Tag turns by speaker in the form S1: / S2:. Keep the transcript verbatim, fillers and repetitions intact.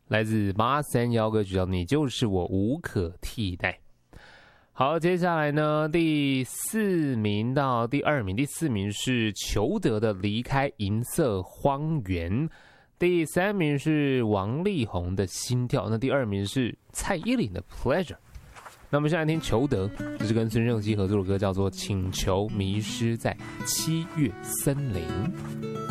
S1: 来自八三一歌曲叫《你就是我无可替代》。好，接下来呢，第四名到第二名，第四名是裘德的《离开银色荒原》，第三名是王力宏的《心跳》，那第二名是蔡依林的《Pleasure》。那我们现在听裘德，这是跟孙盛希合作的歌，叫做《请求迷失在七月森林》。